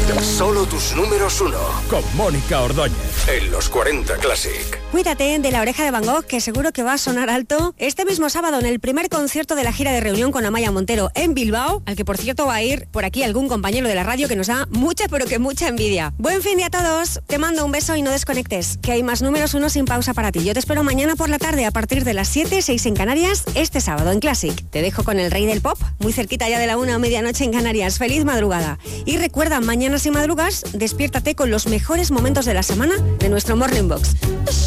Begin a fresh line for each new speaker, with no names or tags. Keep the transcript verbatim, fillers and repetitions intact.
Solo tus números uno. Con Mónica Ordóñez. En los cuarenta Classic.
Cuídate de La Oreja de Van Gogh, que seguro que va a sonar alto este mismo sábado en el primer concierto de la gira de reunión con Amaya Montero en Bilbao, al que por cierto va a ir por aquí algún compañero de la radio que nos da mucha pero que mucha envidia. Buen fin de a todos, te mando un beso y no desconectes, que hay más números uno sin pausa para ti. Yo te espero mañana por la tarde a partir de las siete, seis en Canarias, este sábado en Classic. Te dejo con el rey del pop, muy cerquita ya de la una o medianoche en Canarias. Feliz madrugada. Y recuerda, mañana si madrugas, despiértate con los mejores momentos de la semana de nuestro Morning Box.